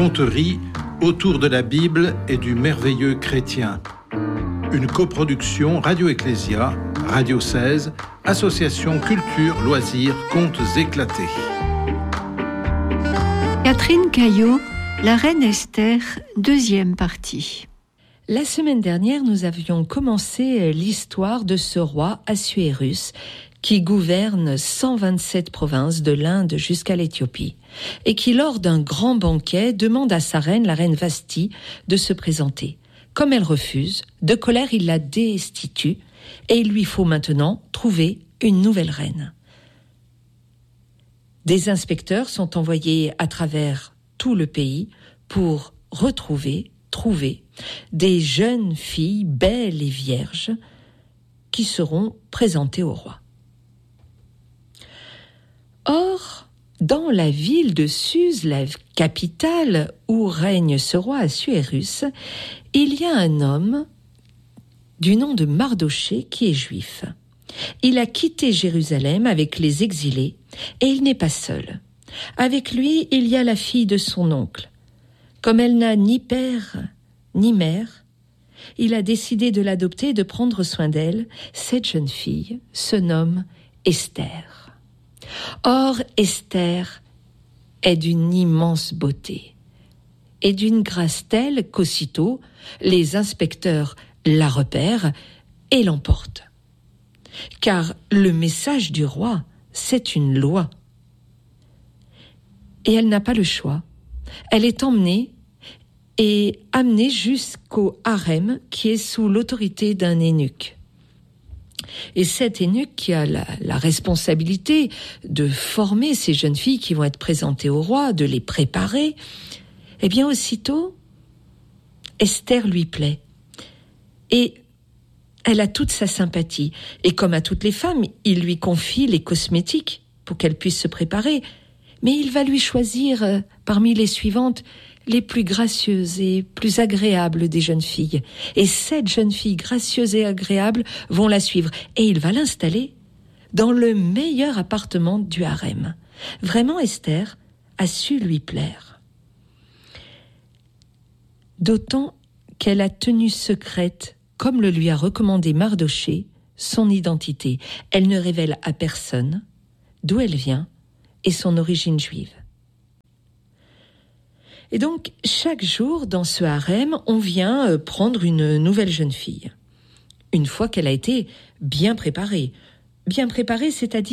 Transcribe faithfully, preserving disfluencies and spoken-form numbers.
conteries autour de la Bible et du merveilleux chrétien. Une coproduction Radio Ecclésia, Radio seize, Association Culture, Loisirs, Contes éclatés. Catherine Caillot, La Reine Esther, deuxième partie. La semaine dernière, nous avions commencé l'histoire de ce roi Assuérus qui gouverne cent vingt-sept provinces de l'Inde jusqu'à l'Éthiopie et qui, lors d'un grand banquet, demande à sa reine, la reine Vashti, de se présenter. Comme elle refuse, de colère, il la destitue et il lui faut maintenant trouver une nouvelle reine. Des inspecteurs sont envoyés à travers tout le pays pour retrouver, trouver des jeunes filles belles et vierges qui seront présentées au roi. Or, dans la ville de Suse, la capitale où règne ce roi Assuérus, il y a un homme du nom de Mardochée qui est juif. Il a quitté Jérusalem avec les exilés et il n'est pas seul. Avec lui, il y a la fille de son oncle. Comme elle n'a ni père ni mère, il a décidé de l'adopter et de prendre soin d'elle. Cette jeune fille se nomme Esther. Or, Esther est d'une immense beauté et d'une grâce telle qu'aussitôt, les inspecteurs la repèrent et l'emportent. Car le message du roi, c'est une loi. Et elle n'a pas le choix. Elle est emmenée et amenée jusqu'au harem qui est sous l'autorité d'un eunuque. Et cet eunuque qui a la, la responsabilité de former ces jeunes filles qui vont être présentées au roi, de les préparer, eh bien aussitôt, Esther lui plaît. Et elle a toute sa sympathie. Et comme à toutes les femmes, il lui confie les cosmétiques pour qu'elle puisse se préparer. Mais il va lui choisir euh, parmi les suivantes les plus gracieuses et plus agréables des jeunes filles. Et sept jeunes filles gracieuses et agréables vont la suivre. Et il va l'installer dans le meilleur appartement du harem. Vraiment, Esther a su lui plaire. D'autant qu'elle a tenu secrète, comme le lui a recommandé Mardochée, son identité. Elle ne révèle à personne d'où elle vient et son origine juive. Et donc, chaque jour, dans ce harem, on vient prendre une nouvelle jeune fille. Une fois qu'elle a été bien préparée. Bien préparée, c'est-à-dire